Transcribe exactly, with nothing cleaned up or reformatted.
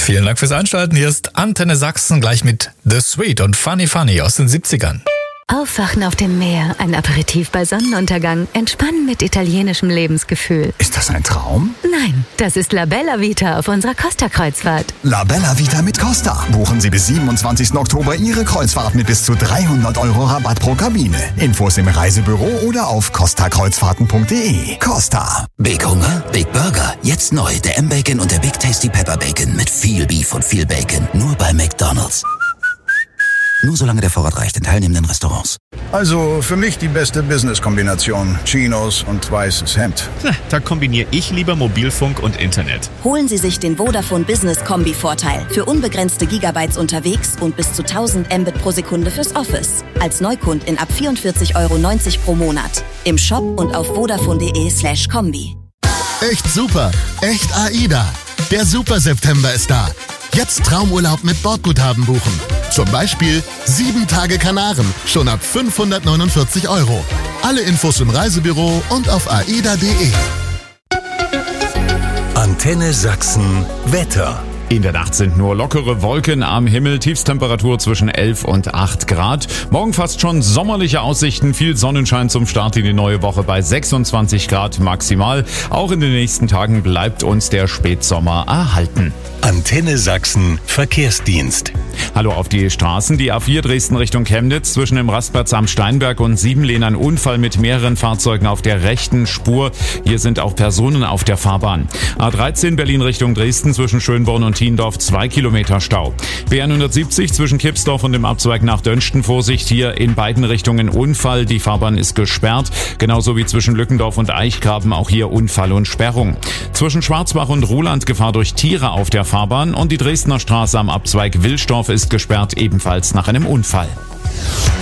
Vielen Dank fürs Einschalten. Hier ist Antenne Sachsen gleich mit The Sweet und Funny Funny aus den siebzigern. Aufwachen auf dem Meer, ein Aperitif bei Sonnenuntergang, entspannen mit italienischem Lebensgefühl. Ist das ein Traum? Nein, das ist La Bella Vita auf unserer Costa-Kreuzfahrt. La Bella Vita mit Costa. Buchen Sie bis siebenundzwanzigsten Oktober Ihre Kreuzfahrt mit bis zu dreihundert Euro Rabatt pro Kabine. Infos im Reisebüro oder auf costa kreuzfahrten punkt de. Costa. Big Hunger? Big Burger. Jetzt neu, der M-Bacon und der Big Tasty Pepper Bacon mit viel Beef und viel Bacon. Nur bei McDonald's. Nur solange der Vorrat reicht in teilnehmenden Restaurants. Also für mich die beste Business-Kombination. Chinos und weißes Hemd. Da kombiniere ich lieber Mobilfunk und Internet. Holen Sie sich den Vodafone Business Kombi-Vorteil. Für unbegrenzte Gigabytes unterwegs und bis zu tausend Mbit pro Sekunde fürs Office. Als Neukundin ab vierundvierzig Euro neunzig pro Monat. Im Shop und auf vodafone.de slash Kombi. Echt super. Echt AIDA. Der Super September ist da. Jetzt Traumurlaub mit Bordguthaben buchen. Zum Beispiel sieben Tage Kanaren, schon ab fünfhundertneunundvierzig Euro. Alle Infos im Reisebüro und auf aida punkt de. Antenne Sachsen Wetter. In der Nacht sind nur lockere Wolken am Himmel, Tiefstemperatur zwischen elf und acht Grad. Morgen fast schon sommerliche Aussichten, viel Sonnenschein zum Start in die neue Woche bei sechsundzwanzig Grad maximal. Auch in den nächsten Tagen bleibt uns der Spätsommer erhalten. Antenne Sachsen Verkehrsdienst. Hallo auf die Straßen. Die A vier Dresden Richtung Chemnitz zwischen dem Rastplatz am Steinberg und Siebenlehn ein Unfall mit mehreren Fahrzeugen auf der rechten Spur. Hier sind auch Personen auf der Fahrbahn. A dreizehn Berlin Richtung Dresden zwischen Schönborn und Tiendorf zwei Kilometer Stau. B hundertsiebzig zwischen Kipsdorf und dem Abzweig nach Dönsten Vorsicht. Hier in beiden Richtungen Unfall. Die Fahrbahn ist gesperrt. Genauso wie zwischen Lückendorf und Eichgraben auch hier Unfall und Sperrung. Zwischen Schwarzbach und Ruhland Gefahr durch Tiere auf der Fahrbahn und die Dresdner Straße am Abzweig Wilsdorf ist gesperrt, ebenfalls nach einem Unfall.